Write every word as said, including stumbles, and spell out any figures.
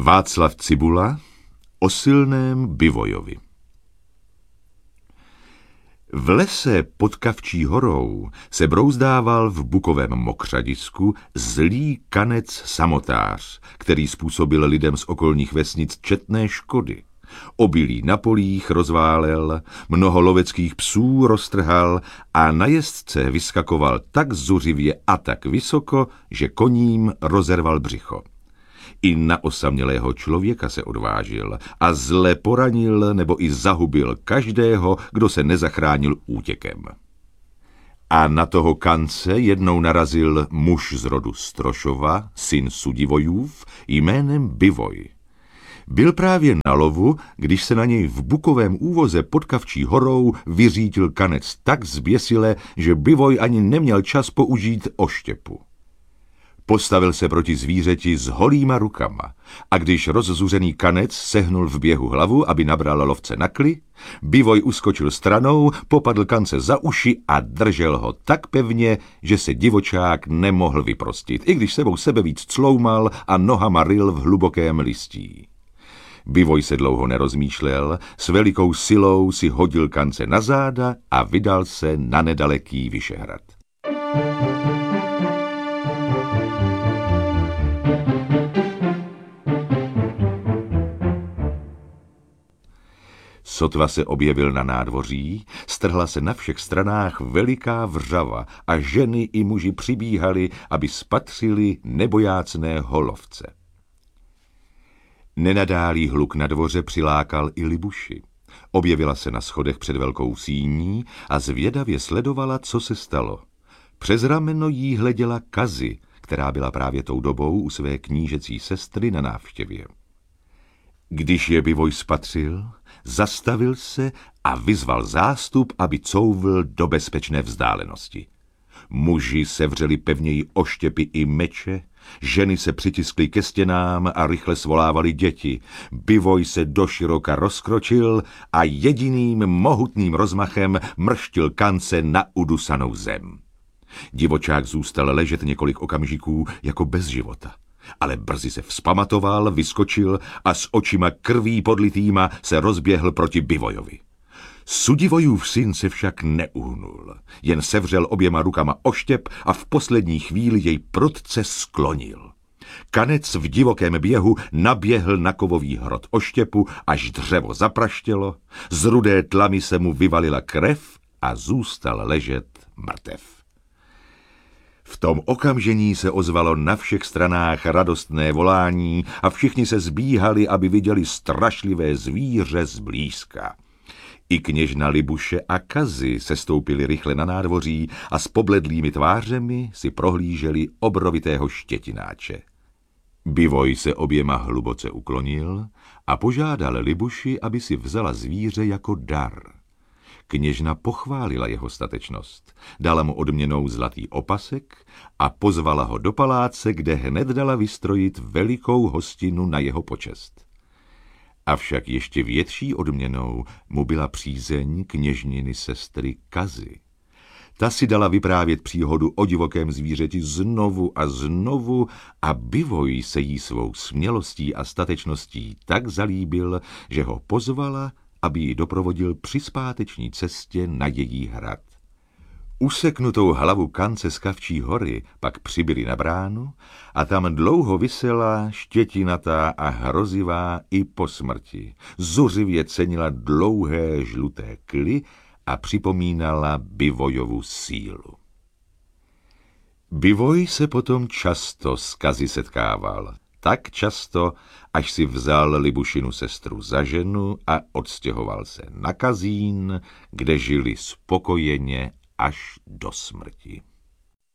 Václav Cibula o silném Bivojovi. V lese pod Kavčí horou se brouzdával v bukovém mokřadisku zlý kanec samotář, který způsobil lidem z okolních vesnic četné škody. Obilí na polích rozválel, mnoho loveckých psů roztrhal a na jezdce vyskakoval tak zuřivě a tak vysoko, že koním rozerval břicho. I na osamělého člověka se odvážil a zle poranil nebo i zahubil každého, kdo se nezachránil útěkem. A na toho kance jednou narazil muž z rodu Strošova, syn Sudivojův, jménem Bivoj. Byl právě na lovu, když se na něj v bukovém úvoze pod Kavčí horou vyřítil kanec tak zběsile, že Bivoj ani neměl čas použít oštěpu. Postavil se proti zvířeti s holýma rukama a když rozzuřený kanec sehnul v běhu hlavu, aby nabral lovce na kli, Bivoj uskočil stranou, popadl kance za uši a držel ho tak pevně, že se divočák nemohl vyprostit, i když sebou sebevíc cloumal a nohama ryl v hlubokém listí. Bivoj se dlouho nerozmýšlel, s velikou silou si hodil kance na záda a vydal se na nedaleký Vyšehrad. Sotva se objevil na nádvoří, strhla se na všech stranách veliká vřava a ženy i muži přibíhali, aby spatřili nebojácného lovce. Nenadálý hluk na dvoře přilákal i Libuši. Objevila se na schodech před velkou síní a zvědavě sledovala, co se stalo. Přes rameno jí hleděla Kazi, která byla právě tou dobou u své knížecí sestry na návštěvě. Když je Bivoj spatřil, zastavil se a vyzval zástup, aby couvl do bezpečné vzdálenosti. Muži sevřeli pevněji oštěpy i meče, ženy se přitiskly ke stěnám a rychle svolávali děti. Bivoj se doširoka rozkročil a jediným mohutným rozmachem mrštil kance na udusanou zem. Divočák zůstal ležet několik okamžiků jako bez života. Ale brzy se vzpamatoval, vyskočil a s očima krví podlitýma se rozběhl proti Bivojovi. Sudivojův syn se však neuhnul, jen sevřel oběma rukama oštěp a v poslední chvíli jej prudce sklonil. Kanec v divokém běhu naběhl na kovový hrot oštěpu, až dřevo zapraštělo, z rudé tlamy se mu vyvalila krev a zůstal ležet mrtev. V tom okamžení se ozvalo na všech stranách radostné volání a všichni se zbíhali, aby viděli strašlivé zvíře zblízka. I kněžna Libuše a Kazi se stoupili rychle na nádvoří a s pobledlými tvářemi si prohlíželi obrovitého štětináče. Bivoj se oběma hluboce uklonil a požádal Libuši, aby si vzala zvíře jako dar. Kněžna pochválila jeho statečnost, dala mu odměnou zlatý opasek a pozvala ho do paláce, kde hned dala vystrojit velikou hostinu na jeho počest. Avšak ještě větší odměnou mu byla přízeň kněžniny sestry Kazi. Ta si dala vyprávět příhodu o divokém zvířeti znovu a znovu a Bivoj se jí svou smělostí a statečností tak zalíbil, že ho pozvala, aby ji doprovodil při zpáteční cestě na její hrad. Useknutou hlavu kance z Kavčí hory pak přibili na bránu a tam dlouho visela štětinatá a hrozivá i po smrti. Zuřivě cenila dlouhé žluté kly a připomínala Bivojovu sílu. Bivoj se potom často s Kazi setkával. Tak často, až si vzal Libušinu sestru za ženu a odstěhoval se na Kazín, kde žili spokojeně až do smrti.